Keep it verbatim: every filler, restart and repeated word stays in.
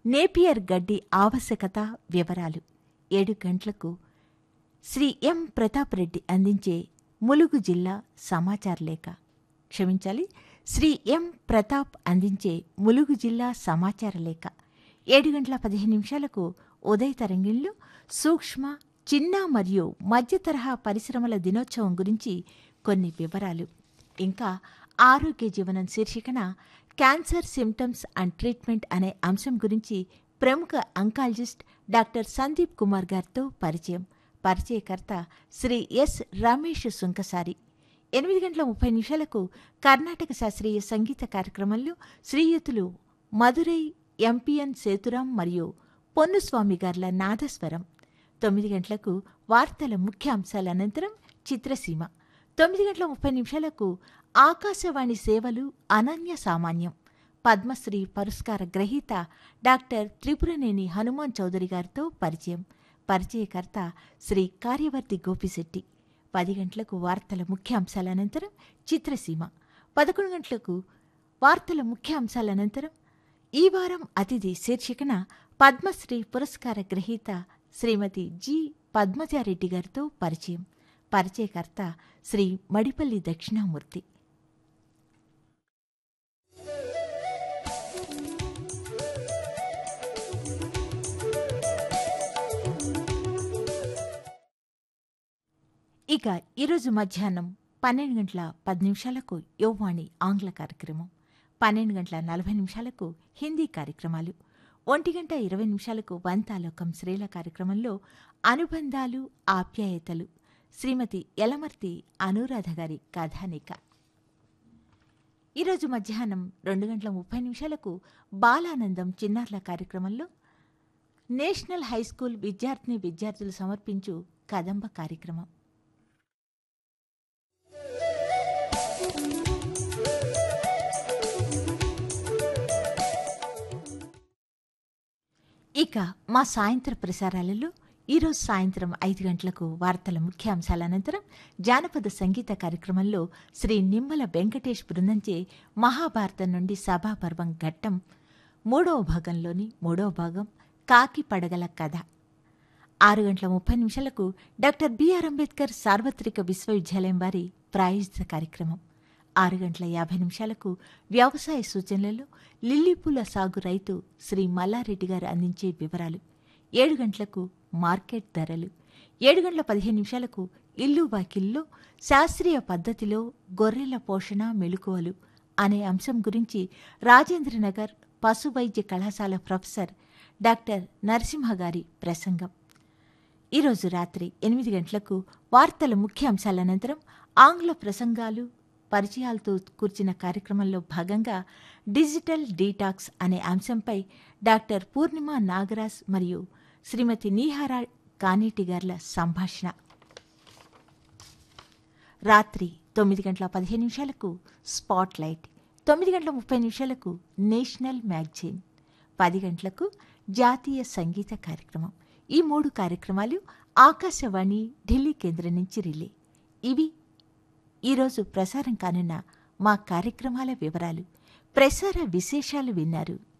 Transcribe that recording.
Napier గడ్డి ఆవశ్యకత వివరాలు. ఏడు గంటలకు శ్రీ ఎం ప్రతాప్ రెడ్డి అందించే ములుగు జిల్లా సమాచార లేఖ. క్షమించాలి, శ్రీ ఎం ప్రతాప్ అందించే ములుగు జిల్లా సమాచార లేఖ. ఏడు గంటల పదిహేను నిమిషాలకు ఉదయ తరంగిణిలో సూక్ష్మ, చిన్న మరియు మధ్య తరహా పరిశ్రమల దినోత్సవం గురించి కొన్ని వివరాలు. ఇంకా ఆరోగ్య జీవనం శీర్షికన క్యాన్సర్ సిమ్టమ్స్ అండ్ ట్రీట్మెంట్ అనే అంశం గురించి ప్రముఖ అంకాలజిస్ట్ డాక్టర్ సందీప్ కుమార్ గారితో పరిచయం. పరిచయకర్త శ్రీ ఎస్ రమేష్ సుంకసారి. ఎనిమిది గంటల ముప్పై నిమిషాలకు కర్ణాటక శాస్త్రీయ సంగీత కార్యక్రమంలో శ్రీయుతులు మధురై ఎంపీఎన్ సేతురాం మరియు పొన్నుస్వామి గార్ల నాదస్వరం. తొమ్మిది గంటలకు వార్తల ముఖ్య అంశాల అనంతరం చిత్రసీమ. తొమ్మిది గంటల ముప్పై నిమిషాలకు ఆకాశవాణి సేవలు అనన్య సామాన్యం. పద్మశ్రీ పురస్కార గ్రహీత డాక్టర్ త్రిపురనేని హనుమాన్ చౌదరి గారితో పరిచయం. పరిచయకర్త శ్రీ కార్యవర్తి గోపిశెట్టి. పది గంటలకు వార్తల ముఖ్య అంశాల అనంతరం చిత్రసీమ. పదకొండు గంటలకు వార్తల ముఖ్య అంశాల అనంతరం ఈ వారం అతిథి శీర్షికన పద్మశ్రీ పురస్కార గ్రహీత శ్రీమతి జి పద్మజారెడ్డి గారితో పరిచయం. పరిచయకర్త శ్రీ మడిపల్లి దక్షిణామూర్తి. ఇక ఈరోజు మధ్యాహ్నం పన్నెండు గంటల పది నిమిషాలకు యువవాణి ఆంగ్ల కార్యక్రమం. పన్నెండు గంటల నలభై నిమిషాలకు హిందీ కార్యక్రమాలు. ఒంటి గంట ఇరవై నిమిషాలకు వంతాలోకం శ్రీల కార్యక్రమంలో అనుబంధాలు, ఆప్యాయతలు, శ్రీమతి యలమర్తి అనురాధ గారి కథానిక. ఈరోజు మధ్యాహ్నం రెండు గంటల ముప్పై నిమిషాలకు బాలానందం చిన్నారుల కార్యక్రమంలో నేషనల్ హైస్కూల్ విద్యార్థిని విద్యార్థులు సమర్పించు కదంబ కార్యక్రమం. ఇక మా సాయంత్ర ప్రసారాలలో ఈరోజు సాయంత్రం ఐదు గంటలకు వార్తల ముఖ్యాంశాల అనంతరం జానపద సంగీత కార్యక్రమంలో శ్రీ నిమ్మల వెంకటేష్ బృందంచే మహాభారతం నుండి సభాపర్వం ఘట్టం మూడవ భాగంలోని మూడవ భాగం కాకి పడగల కథ. ఆరు గంటల ముప్పై నిమిషాలకు డాక్టర్ బిఆర్ అంబేద్కర్ సార్వత్రిక విశ్వవిద్యాలయం వారి ప్రాయోజిత కార్యక్రమం. ఆరు గంటల యాభై నిమిషాలకు వ్యవసాయ సూచనలలో లిల్లీపూల సాగు రైతు శ్రీ మల్లారెడ్డి గారు అందించే వివరాలు. ఏడు గంటలకు మార్కెట్ ధరలు. ఏడు గంటల పదిహేను నిమిషాలకు ఇల్లు వాకిల్లో శాస్త్రీయ పద్ధతిలో గొర్రెల పోషణ మెళుకువలు అనే అంశం గురించి రాజేంద్రనగర్ పశు వైద్య కళాశాల ప్రొఫెసర్ డాక్టర్ నరసింహ గారి ప్రసంగం. ఈరోజు రాత్రి ఎనిమిది గంటలకు వార్తల ముఖ్య అంశాల అనంతరం ఆంగ్ల ప్రసంగాలు, పరిచయాలతో కూర్చిన కార్యక్రమంలో భాగంగా డిజిటల్ డీటాక్స్ అనే అంశంపై డాక్టర్ పూర్ణిమ నాగరాజ్ మరియు శ్రీమతి నీహారా కానేటి గార్ల సంభాషణ. రాత్రి తొమ్మిది గంటల పదిహేను నిమిషాలకు స్పాట్ లైట్. తొమ్మిది గంటల ముప్పై నిమిషాలకు నేషనల్ మ్యాగజైన్. పది గంటలకు జాతీయ సంగీత కార్యక్రమం. ఈ మూడు కార్యక్రమాలు ఆకాశవాణి ఢిల్లీ కేంద్రం నుంచి రిలే. ఇవి ఈరోజు ప్రసారం కానున్న మా కార్యక్రమాల వివరాలు. ప్రసార విశేషాలు విన్నారు.